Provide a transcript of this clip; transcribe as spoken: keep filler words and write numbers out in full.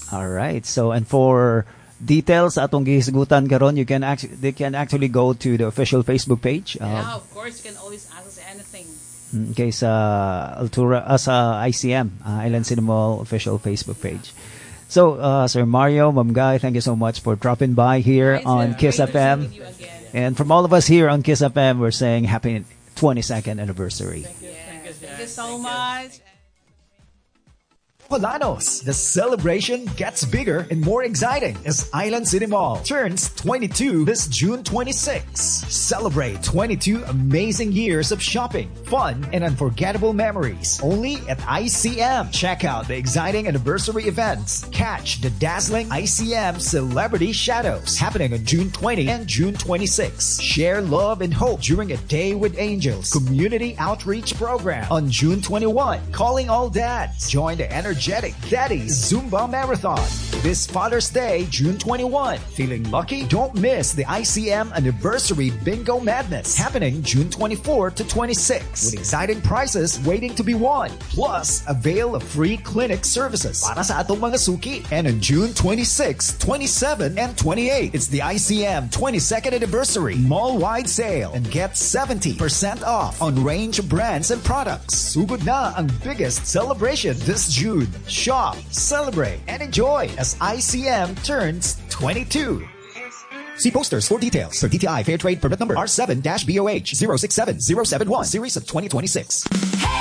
All right. So, and for details atong gihisgutan karon, you can actually they can actually go to the official Facebook page. Uh, yeah, of course, you can always ask us anything. Okay, sa Altura, uh, sa I C M, uh, Island Cinema official Facebook page. So, uh, Sir Mario, Ma'am Guy, thank you so much for dropping by here Nice, on uh, Kiss great F M. to see you again. And from all of us here on Kiss F M, we're saying happy twenty-second anniversary. Thank you, thank you, Thank you Jan. so Thank you. much. Polanos, the celebration gets bigger and more exciting as Island City Mall turns twenty-two this June twenty-sixth. Celebrate twenty-two amazing years of shopping, fun, and unforgettable memories. Only at I C M. Check out the exciting anniversary events. Catch the dazzling I C M Celebrity Shadows happening on June twentieth and June twenty-sixth. Share love and hope during a Day with Angels community outreach program on June twenty-first. Calling all dads. Join the energy Energetic Daddies Zumba Marathon this Father's Day, June twenty-first. Feeling lucky? Don't miss the I C M Anniversary Bingo Madness happening June twenty-fourth to twenty-sixth with exciting prizes waiting to be won. Plus, avail of free clinic services para sa atong mga suki. And on June twenty-sixth, twenty-seventh, and twenty-eighth, it's the I C M twenty-second Anniversary Mall-wide Sale and get seventy percent off on range of brands and products. Sugod na ang biggest celebration this June. Shop, celebrate, and enjoy as I C M turns twenty-two. See posters for details. For D T I Fair Trade Permit Number R seven B O H zero six seven zero seven one, Series of twenty twenty-six.